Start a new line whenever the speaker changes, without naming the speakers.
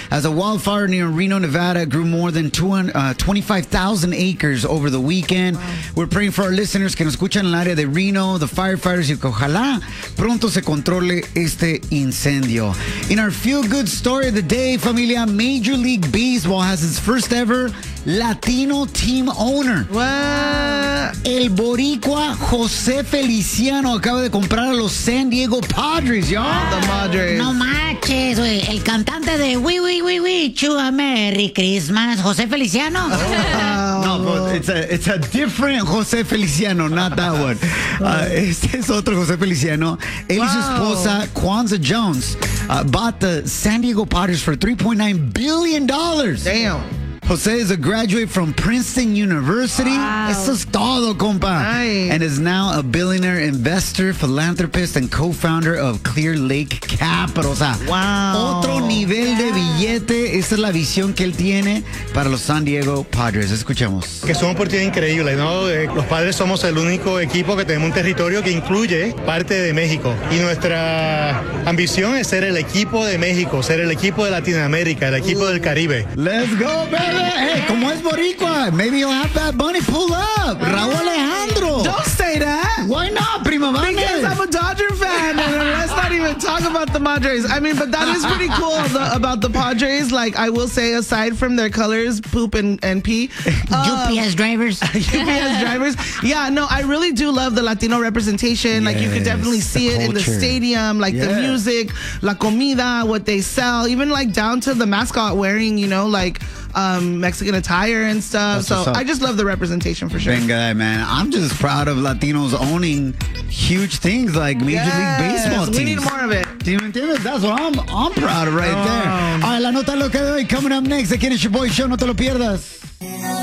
as a wildfire near Reno, Nevada grew more than 25,000 acres over the weekend. Wow. We're praying for our listeners que nos escuchan en el área de Reno, the firefighters, y que ojalá pronto se controle este incendio. In our feel-good story of the day, familia, Major League Baseball has its first ever Latino team owner.
What?
El boricua José Feliciano acaba de comprar a los San Diego Padres, y'all.
The Padres.
No manches, güey. El cantante de We, Chua Merry Christmas, José Feliciano.
No, but it's a different José Feliciano, not that one. Este es otro José Feliciano. Él y su esposa, Kwanzaa Jones, bought the San Diego Padres for $3.9 billion.
Damn.
Jose is a graduate from Princeton University.
Wow.
Eso es todo, compa.
Nice.
And is now a billionaire investor, philanthropist, and co-founder of Clear Lake Capital. O sea, otro nivel de billete. Esa es la visión que él tiene para los San Diego Padres. Escuchemos.
Que es una oportunidad increíble, ¿no? Los Padres somos el único equipo que tenemos un territorio que incluye parte de México. Y nuestra ambición es ser el equipo de México, ser el equipo de Latinoamérica, el equipo del Caribe.
Let's go, baby. Hey, como es boricua, maybe you'll have that money pull up. Raúl Alejandro.
Don't say that.
Why not, prima vane?
Because I'm a Dodger fan, and let's not even talk about the Padres. I mean, but that is pretty cool about the Padres. Like, I will say, aside from their colors, poop and pee.
UPS drivers.
UPS drivers. Yeah, no, I really do love the Latino representation. Like, you can definitely see it in the stadium, like the music, la comida, what they sell, even like down to the mascot wearing, you know, like Mexican attire and stuff. So I just love the representation for sure.
Venga, man. I'm just proud of Latinos owning huge things like Major League Baseball teams.
We need more of it.
Do you entiende? That's what I'm proud of right there. All right, la nota loca de hoy coming up next. Aquí en el Boy Show, no te lo pierdas.